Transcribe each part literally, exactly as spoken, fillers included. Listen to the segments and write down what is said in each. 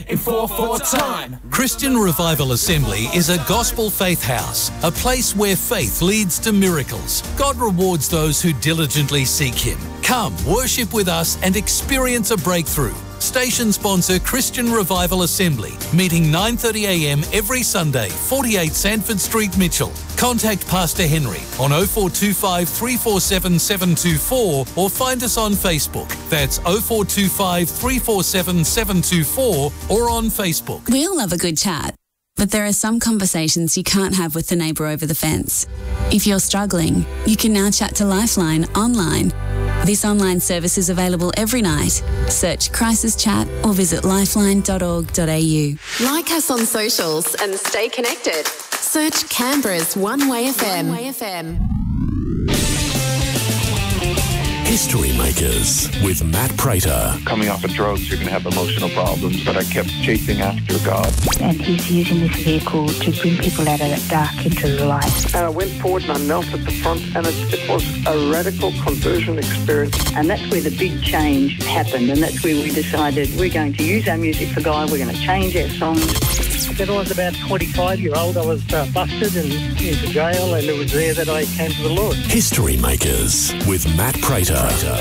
In four four time. Christian Revival Assembly is a gospel faith house, a place where faith leads to miracles. God rewards those who diligently seek Him. Come, worship with us and experience a breakthrough. Station sponsor Christian Revival Assembly, meeting nine thirty a m every Sunday, forty-eight Sanford Street, Mitchell. Contact Pastor Henry on oh four two five, three four seven, seven two four or find us on Facebook. That's oh four two five, three four seven, seven two four or on Facebook. We all love a good chat, but there are some conversations you can't have with the neighbour over the fence. If you're struggling, you can now chat to Lifeline online. This online service is available every night. Search Crisis Chat or visit lifeline dot org dot a u. Like us on socials and stay connected. Search Canberra's One Way F M. One Way F M. History Makers with Matt Prater. Coming off of drugs, you're going to have emotional problems, but I kept chasing after God. And he's using this vehicle to bring people out of that dark into the light. And I went forward and I knelt at the front, and it, it was a radical conversion experience. And that's where the big change happened, and that's where we decided we're going to use our music for God, we're going to change our songs. When I was about twenty-five year old, I was uh, busted and into jail, and it was there that I came to the Lord. History Makers with Matt Prater.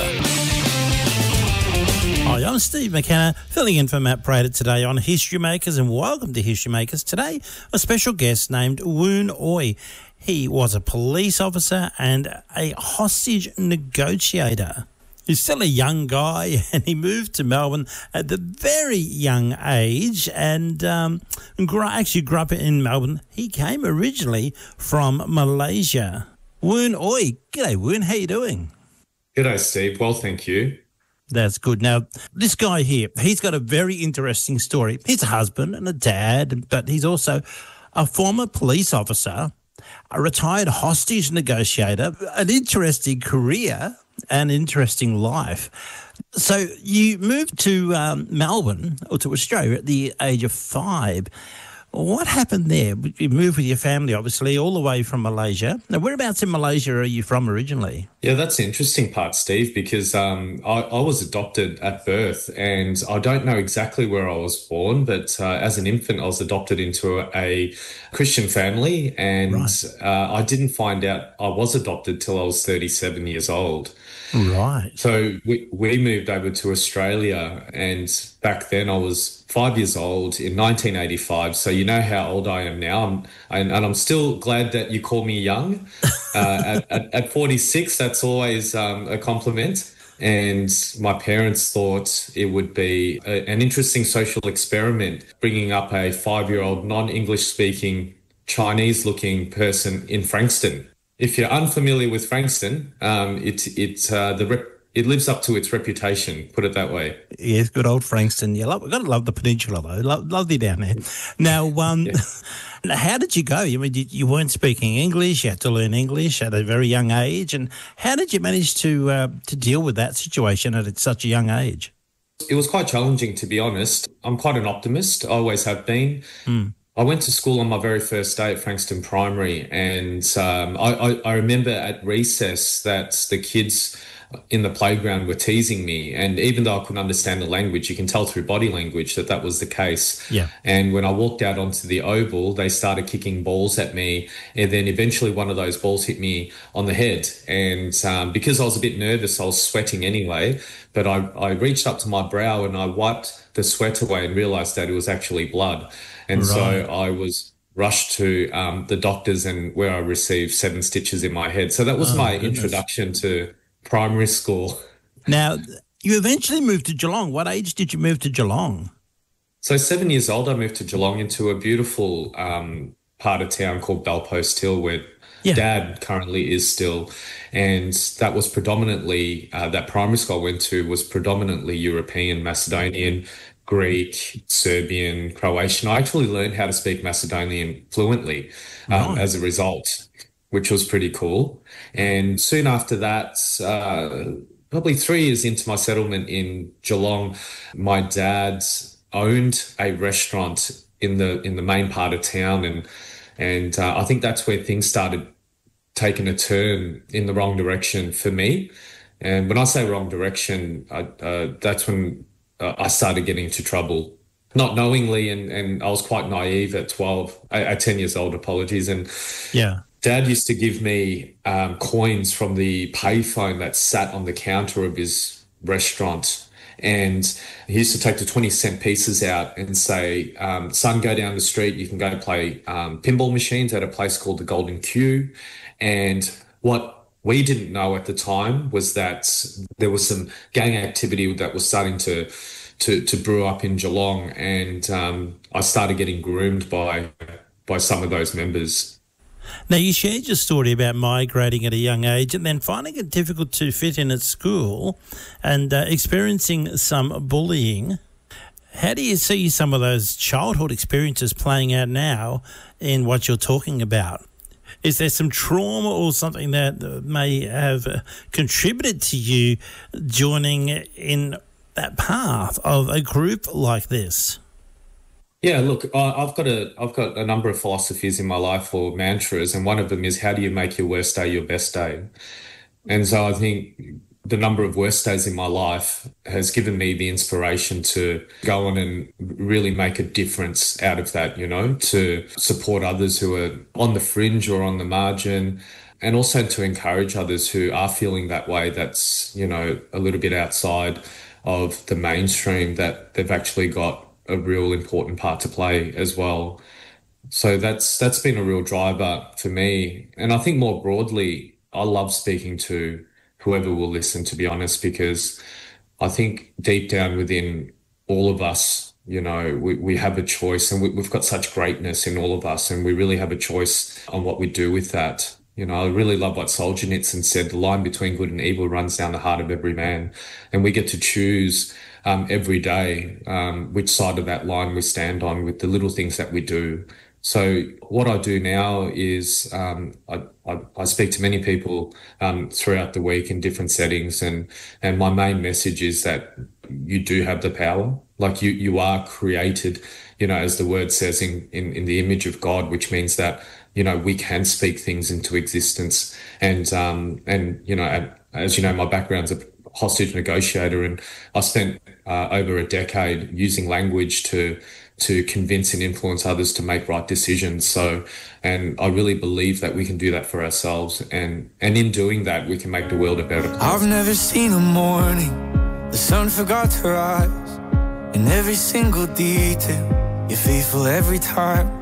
Hi, I'm Steve McKenna, filling in for Matt Prater today on History Makers, and welcome to History Makers. Today, a special guest named Woon Ooi. He was a police officer and a hostage negotiator. He's still a young guy, and he moved to Melbourne at the very young age and um, grew, actually grew up in Melbourne. He came originally from Malaysia. Woon Ooi. G'day, Woon. How you doing? G'day, Steve. Well, thank you. That's good. Now, this guy here, he's got a very interesting story. He's a husband and a dad, but he's also a former police officer, a retired hostage negotiator, an interesting career, an interesting life. So you moved to um, Melbourne, or to Australia, at the age of five. What happened there? You moved with your family, obviously, all the way from Malaysia. Now, whereabouts in Malaysia are you from originally? Yeah, that's the interesting part, Steve, because um, I, I was adopted at birth, and I don't know exactly where I was born, but uh, as an infant, I was adopted into a, a Christian family, and right. uh, I didn't find out I was adopted till I was thirty-seven years old. Right. So we, we moved over to Australia, and back then I was five years old in nineteen eighty-five. So you know how old I am now. I'm, and, and I'm still glad that you call me young. Uh, at, at, at forty-six, that's always um, a compliment. And my parents thought it would be a, an interesting social experiment, bringing up a five-year-old non-English speaking Chinese-looking person in Frankston. If you're unfamiliar with Frankston, um, it it uh, the rep, it lives up to its reputation. Put it that way. Yes, good old Frankston. You love, got to love the peninsula though. Lo- lovely down there. Now, um, yeah. How did you go? I mean, you, you weren't speaking English. You had to learn English at a very young age. And how did you manage to uh, to deal with that situation at such a young age? It was quite challenging, to be honest. I'm quite an optimist. I always have been. Mm. I went to school on my very first day at Frankston Primary, and um, I, I, I remember at recess that the kids in the playground were teasing me, and even though I couldn't understand the language, you can tell through body language that that was the case. Yeah. And when I walked out onto the oval, they started kicking balls at me, and then eventually one of those balls hit me on the head. And um, because I was a bit nervous, I was sweating anyway, but I, I reached up to my brow and I wiped the sweat away and realised that it was actually blood. And right. so I was rushed to um, the doctors, and where I received seven stitches in my head. So that was oh, my goodness. introduction to primary school. Now, you eventually moved to Geelong. What age did you move to Geelong? So seven years old, I moved to Geelong, into a beautiful um, part of town called Bellpost Hill, where yeah. Dad currently is still. And that was predominantly, uh, that primary school I went to was predominantly European, Macedonian, Greek, Serbian, Croatian. I actually learned how to speak Macedonian fluently um, right. as a result, which was pretty cool. And soon after that, uh, probably three years into my settlement in Geelong, my dad owned a restaurant in the in the main part of town, and and uh, I think that's where things started taking a turn in the wrong direction for me. And when I say wrong direction, I, uh, that's when uh, I started getting into trouble not knowingly, and, and I was quite naive at twelve, at ten years old, apologies. And yeah, Dad used to give me um, coins from the payphone that sat on the counter of his restaurant. And he used to take the twenty cent pieces out and say, um, son, go down the street. You can go play um, pinball machines at a place called the Golden Q. And what we didn't know at the time was that there was some gang activity that was starting to to, to brew up in Geelong. And um, I started getting groomed by by some of those members. Now, you shared your story about migrating at a young age and then finding it difficult to fit in at school and uh, experiencing some bullying. How do you see some of those childhood experiences playing out now in what you're talking about? Is there some trauma or something that may have contributed to you joining in that path of a group like this? Yeah, look, I've got a I've got a number of philosophies in my life, or mantras, and one of them is, how do you make your worst day your best day? And so I think the number of worst days in my life has given me the inspiration to go on and really make a difference out of that, you know, to support others who are on the fringe or on the margin, and also to encourage others who are feeling that way, that's, you know, a little bit outside of the mainstream, that they've actually got a real important part to play as well. So that's that's been a real driver for me. And I think more broadly, I love speaking to whoever will listen, to be honest, because I think deep down within all of us, you know, we, we have a choice, and we, we've got such greatness in all of us, and we really have a choice on what we do with that. You know, I really love what Solzhenitsyn said, the line between good and evil runs down the heart of every man. And we get to choose um, every day um, which side of that line we stand on with the little things that we do. So what I do now is um, I, I, I speak to many people um, throughout the week in different settings, and, and my main message is that you do have the power. Like you, you are created, you know, as the word says, in, in, in the image of God, which means that, you know, we can speak things into existence. And, um, and you know, as you know, my background's a hostage negotiator, and I spent uh, over a decade using language to to convince and influence others to make right decisions. So, and I really believe that we can do that for ourselves, and, and in doing that, we can make the world a better place. I've never seen a morning the sun forgot to rise. In every single detail, you're faithful every time.